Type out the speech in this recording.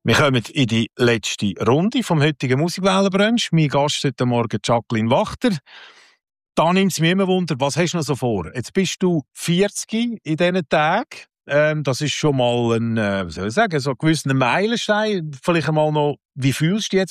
Wir kommen in die letzte Runde vom heutigen Musikwellenbrunch. Mein Gast heute Morgen Jacqueline Wachter. Da nimmt es mich immer Wunder, was hast du noch so vor? Jetzt bist du 40 in diesen Tagen. Das ist schon mal ein, wie soll ich sagen, so ein gewisser Meilenstein. Vielleicht einmal noch, wie fühlst du dich jetzt